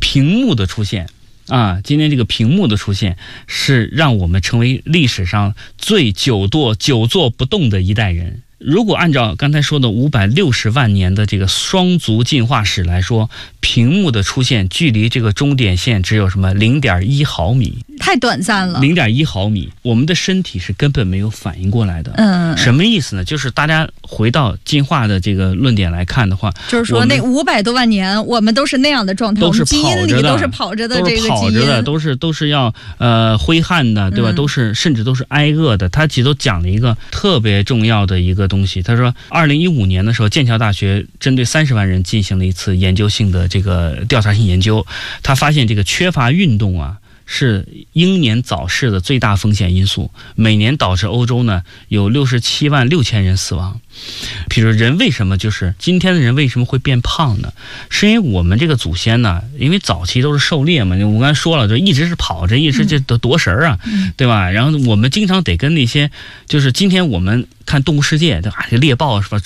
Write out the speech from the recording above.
屏幕的出现啊，今天这个屏幕的出现是让我们成为历史上最久坐不动的一代人。如果按照刚才说的560万年的这个双足进化史来说，屏幕的出现距离这个终点线只有什么 0.1 毫米， 太短暂了。 0.1 毫米，我们的身体是根本没有反应过来的。什么意思呢？就是大家回到进化的这个论点来看的话， 就是说那500多万年我们都是那样的状态， 都是基因里都是跑着的，这个基因都是要挥汗的，对吧？甚至都是挨饿的。他其实都讲了一个特别重要的一个东西，他说2015年的时候，剑桥大学针对30万人进行了一次研究性的这个调查性研究，他发现这个缺乏运动啊是英年早逝的最大风险因素，每年导致欧洲呢有67万6千人死亡。比如人为什么就是今天的人为什么会变胖呢？是因为我们这个祖先呢，因为早期都是狩猎嘛，我刚才说了，就一直是跑着，一直就夺食啊，对吧？然后我们经常得跟那些，就是今天我们看动物世界，对吧？猎豹是吧？